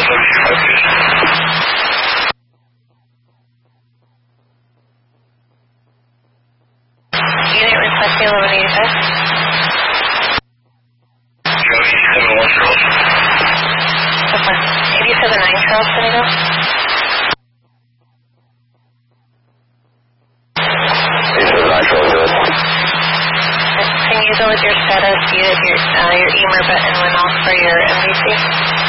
Unit requesting 1185. Okay. 87-9 Charles, Senegal. Can you go with your status? You hit your EMR button went off for your MVC?